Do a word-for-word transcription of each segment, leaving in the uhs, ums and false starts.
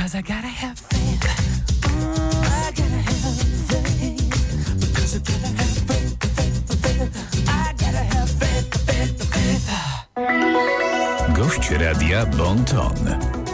'cause I gotta have faith. Mm, I gotta have faith. Because I gotta have faith, faith, faith. I gotta have faith, faith, faith. Gość Radia Bon Ton.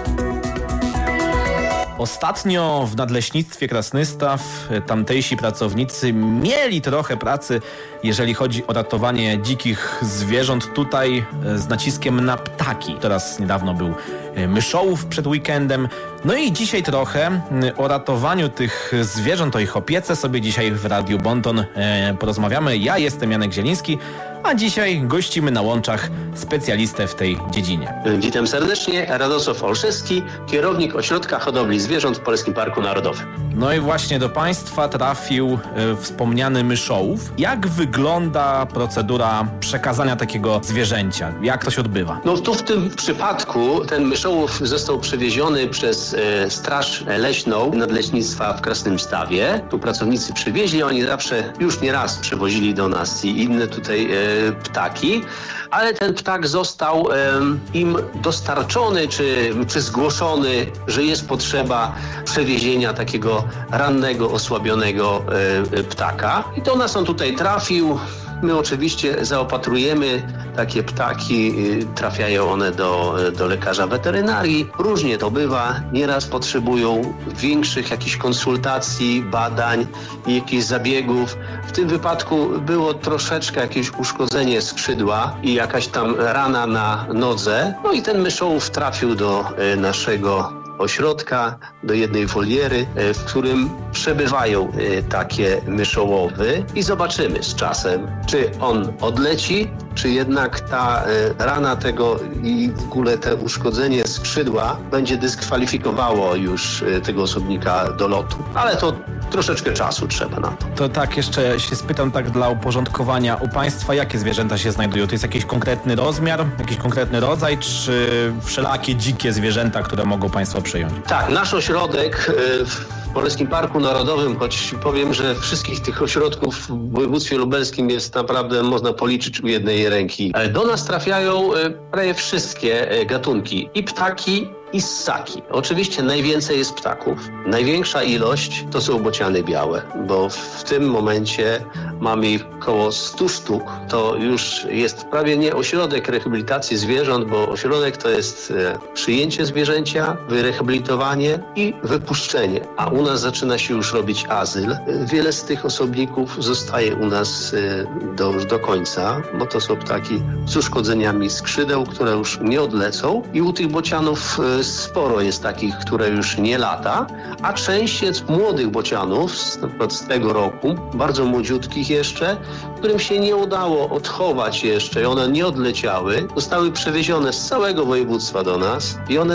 Ostatnio w Nadleśnictwie Krasnystaw tamtejsi pracownicy mieli trochę pracy, jeżeli chodzi o ratowanie dzikich zwierząt, tutaj z naciskiem na ptaki. Teraz niedawno był myszołów przed weekendem. No i dzisiaj trochę o ratowaniu tych zwierząt, o ich opiece sobie dzisiaj w Radiu Bon Ton porozmawiamy. Ja jestem Janek Zieliński, a dzisiaj gościmy na łączach specjalistę w tej dziedzinie. Witam serdecznie, Radosław Olszewski, kierownik Ośrodka Hodowli Zwierząt w Polskim Parku Narodowym. No i właśnie do Państwa trafił e, wspomniany myszołów. Jak wygląda procedura przekazania takiego zwierzęcia? Jak to się odbywa? No tu w tym przypadku ten myszołów został przewieziony przez e, Straż Leśną Nadleśnictwa w Krasnymstawie. Tu pracownicy przywieźli, oni zawsze już nieraz przewozili do nas i inne tutaj e, ptaki. Ale ten ptak został e, im dostarczony czy, czy zgłoszony, że jest potrzeba przewiezienia takiego rannego, osłabionego e, ptaka. I do nas on tutaj trafił. My oczywiście zaopatrujemy takie ptaki, trafiają one do, do lekarza weterynarii. Różnie to bywa, nieraz potrzebują większych jakichś konsultacji, badań i jakichś zabiegów. W tym wypadku było troszeczkę jakieś uszkodzenie skrzydła i jakaś tam rana na nodze. No i ten myszołów trafił do naszego ośrodka, do jednej woliery, w którym przebywają takie myszołowy i zobaczymy z czasem, czy on odleci, czy jednak ta rana tego i w ogóle te uszkodzenie skrzydła będzie dyskwalifikowało już tego osobnika do lotu. Ale to troszeczkę czasu trzeba na to. To tak, jeszcze się spytam tak dla uporządkowania. U Państwa jakie zwierzęta się znajdują? To jest jakiś konkretny rozmiar, jakiś konkretny rodzaj, czy wszelakie dzikie zwierzęta, które mogą Państwo przyjąć? Tak, nasz ośrodek w Polskim Parku Narodowym, choć powiem, że wszystkich tych ośrodków w województwie lubelskim jest naprawdę, można policzyć u jednej ręki. Do nas trafiają prawie wszystkie gatunki, i ptaki, i ssaki. Oczywiście najwięcej jest ptaków. Największa ilość to są bociany białe, bo w tym momencie mamy ich około stu sztuk. To już jest prawie nie ośrodek rehabilitacji zwierząt, bo ośrodek to jest przyjęcie zwierzęcia, wyrehabilitowanie i wypuszczenie. A u nas zaczyna się już robić azyl. Wiele z tych osobników zostaje u nas do, do końca, bo to są ptaki z uszkodzeniami skrzydeł, które już nie odlecą. I u tych bocianów sporo jest takich, które już nie lata, a część jest młodych bocianów, na przykład z tego roku, bardzo młodziutkich jeszcze, którym się nie udało odchować jeszcze i one nie odleciały, zostały przewiezione z całego województwa do nas i one